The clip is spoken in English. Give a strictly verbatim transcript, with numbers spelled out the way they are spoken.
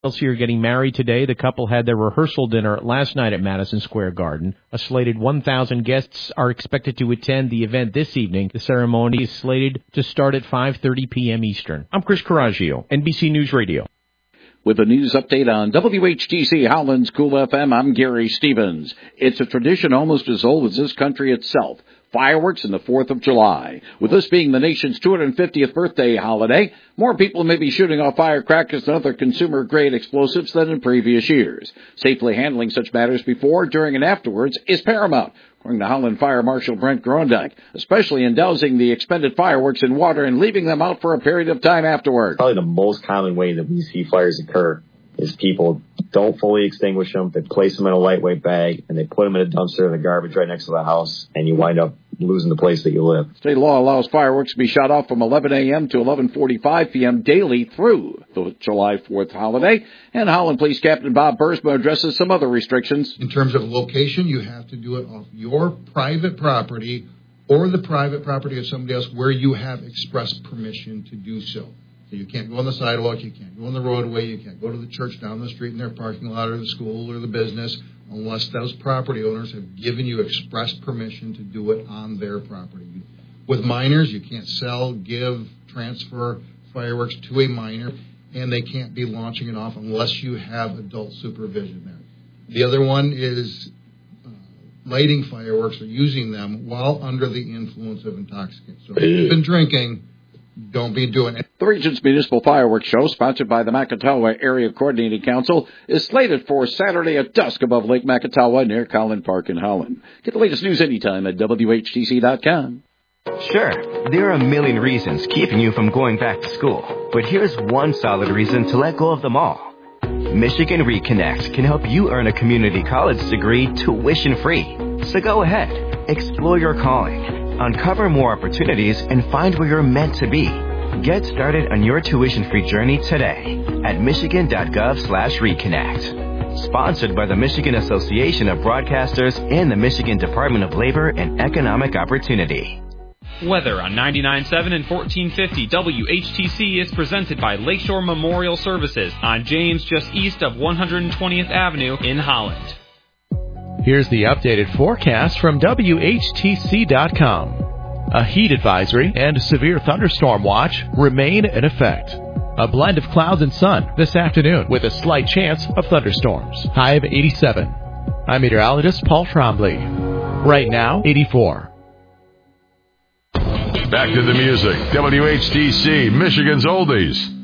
Chelsea are getting married today. The couple had their rehearsal dinner last night at Madison Square Garden. A slated one thousand guests are expected to attend the event this evening. The ceremony is slated to start at five thirty p.m. Eastern. I'm Chris Coraggio, N B C News Radio. With a news update on W H T C Howland's Cool F M, I'm Gary Stevens. It's a tradition almost as old as this country itself. Fireworks on the fourth of July. With this being the nation's two hundred fiftieth birthday holiday, more people may be shooting off firecrackers and other consumer-grade explosives than in previous years. Safely handling such matters before, during, and afterwards is paramount, according to Howland Fire Marshal Brent Grondyke, especially in dousing the expended fireworks in water and leaving them out for a period of time afterward. Probably the most common way that we see fires occur is people don't fully extinguish them. They place them in a lightweight bag, and they put them in a dumpster in the garbage right next to the house, and you wind up losing the place that you live. State law allows fireworks to be shot off from eleven a.m. to eleven forty-five p.m. daily through the July fourth holiday. And Howland Police Captain Bob Bursma addresses some other restrictions. In terms of location, you have to do it off your private property or the private property of somebody else where you have express permission to do so. So you can't go on the sidewalk, you can't go on the roadway, you can't go to the church down the street in their parking lot or the school or the business unless those property owners have given you express permission to do it on their property. With minors, you can't sell, give, transfer fireworks to a minor, and they can't be launching it off unless you have adult supervision there. The other one is uh, lighting fireworks or using them while under the influence of intoxicants. So if you've been drinking, don't be doing it. The region's municipal fireworks show, sponsored by the Macatawa Area Coordinating Council, is slated for Saturday at dusk above Lake Macatawa near Collin Park in Howland. Get the latest news anytime at W H T C dot com. Sure, there are a million reasons keeping you from going back to school, but here's one solid reason to let go of them all. Michigan Reconnect can help you earn a community college degree tuition-free. So go ahead, explore your calling, uncover more opportunities, and find where you're meant to be. Get started on your tuition-free journey today at michigan.gov slash reconnect. Sponsored by the Michigan Association of Broadcasters and the Michigan Department of Labor and Economic Opportunity. Weather on ninety-nine point seven and fourteen fifty W H T C is presented by Lakeshore Memorial Services on James, just east of one hundred twentieth Avenue in Holland. Here's the updated forecast from W H T C dot com. A heat advisory and a severe thunderstorm watch remain in effect. A blend of clouds and sun this afternoon with a slight chance of thunderstorms. High of eighty-seven. I'm meteorologist Paul Trombley. Right now, eighty-four. Back to the music. W H T C, Michigan's Oldies.